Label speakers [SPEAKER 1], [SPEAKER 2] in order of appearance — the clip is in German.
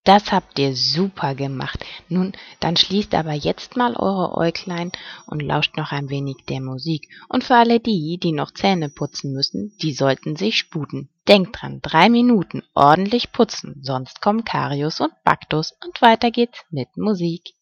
[SPEAKER 1] Das habt ihr super gemacht. Nun, dann schließt aber jetzt mal eure Äuglein und lauscht noch ein wenig der Musik. Und für alle die, die noch Zähne putzen müssen, die sollten sich sputen. Denkt dran, 3 Minuten ordentlich putzen, sonst kommen Karius und Baktus und weiter geht's mit Musik.